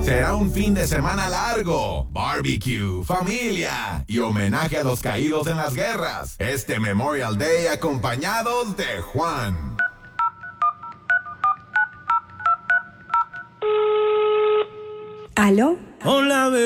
Será un fin de semana largo, barbecue, familia y homenaje a los caídos en las guerras. Este Memorial Day acompañados de Juan. ¿Aló? Hola,